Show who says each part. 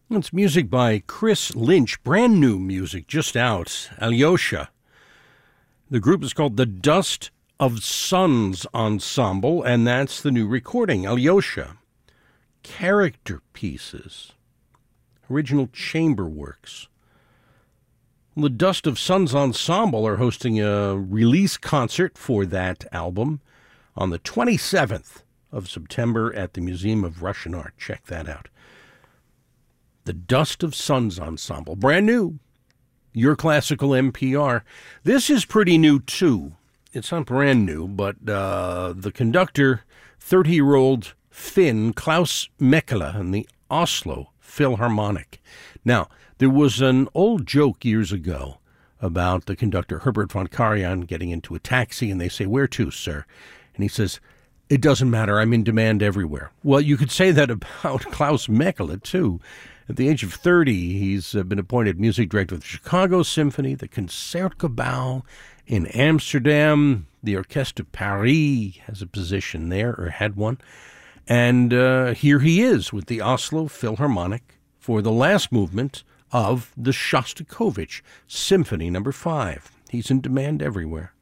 Speaker 1: It's music by Chris Lynch, brand new music, just out, Alyosha. The group is called the Dust of Suns Ensemble, and that's the new recording, Alyosha. Character Pieces, original chamber works. The Dust of Suns Ensemble are hosting a release concert for that album on the 27th of September at the Museum of Russian Art. Check that out. The Dust of Suns Ensemble, brand new. Your Classical NPR. This is pretty new, too. It's not brand new, but the conductor, 30-year-old Finn Klaus Mekela in the Oslo Philharmonic. Now, there was an old joke years ago about the conductor Herbert von Karajan getting into a taxi, and they say, "Where to, sir?" And he says, "It doesn't matter, I'm in demand everywhere." Well, you could say that about Klaus Mekela, too. At the age of 30, he's been appointed music director of the Chicago Symphony, the Concertgebouw in Amsterdam. The Orchestre de Paris has a position there, or had one. And here he is with the Oslo Philharmonic for the last movement of the Shostakovich Symphony No. 5. He's in demand everywhere.